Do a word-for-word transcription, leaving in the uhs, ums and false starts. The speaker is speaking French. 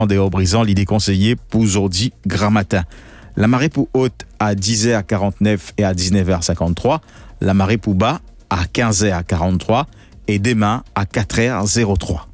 Des Haut-Brisant, l'idée conseillée pour aujourd'hui grand matin. La marée pour haute à dix heures quarante-neuf et à dix-neuf heures cinquante-trois. La marée pour bas à quinze heures quarante-trois et demain à quatre heures zéro trois.